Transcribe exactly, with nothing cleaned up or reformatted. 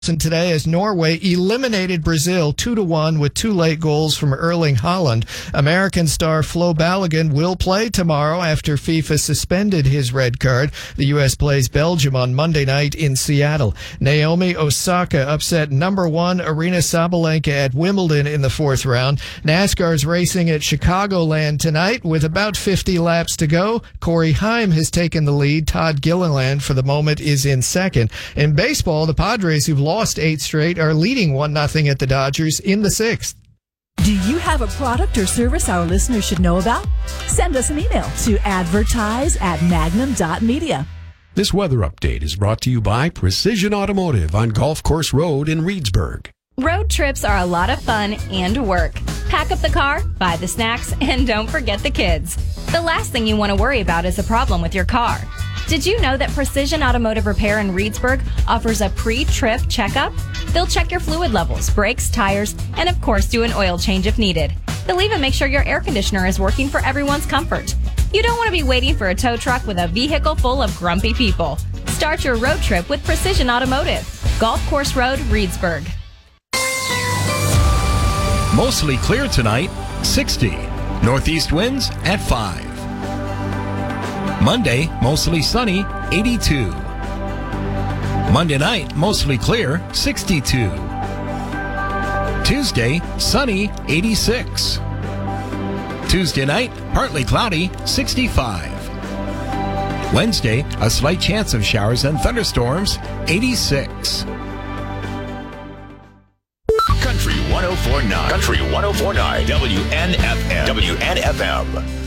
Today as Norway eliminated Brazil two to one with two late goals from Erling Haaland. American star Flo Balogun will play tomorrow after FIFA suspended his red card. The U S plays Belgium on Monday night in Seattle. Naomi Osaka upset number one Aryna Sabalenka at Wimbledon in the fourth round. NASCAR's racing at Chicagoland tonight with about fifty laps to go. Corey Heim has taken the lead. Todd Gilliland for the moment is in second. In baseball, the Padres, who've lost eight straight, are leading one nothing at the Dodgers in the sixth. Do you have a product or service our listeners should know about? Send us an email to advertise at magnum dot media. This weather update is brought to you by Precision Automotive on Golf Course Road in Reedsburg. Road trips are a lot of fun and work. Pack up the car, buy the snacks, and don't forget the kids. The last thing you want to worry about is a problem with your car. Did you know that Precision Automotive Repair in Reedsburg offers a pre-trip checkup? They'll check your fluid levels, brakes, tires, and of course do an oil change if needed. They'll even make sure your air conditioner is working for everyone's comfort. You don't want to be waiting for a tow truck with a vehicle full of grumpy people. Start your road trip with Precision Automotive. Golf Course Road, Reedsburg. Mostly clear tonight, sixty. Northeast winds at five. Monday, mostly sunny, eighty-two. Monday night, mostly clear, sixty-two. Tuesday, sunny, eighty-six. Tuesday night, partly cloudy, sixty-five. Wednesday, a slight chance of showers and thunderstorms, eighty-six. Country one oh four point nine. Country one oh four point nine. W N F M. W N F M.